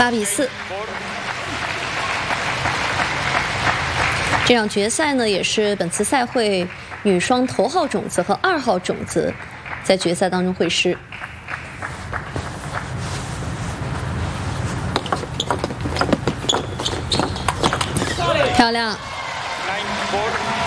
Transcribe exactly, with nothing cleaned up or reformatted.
八比四。这场决赛呢，也是本次赛会女双头号种子和二号种子在决赛当中会师。漂亮。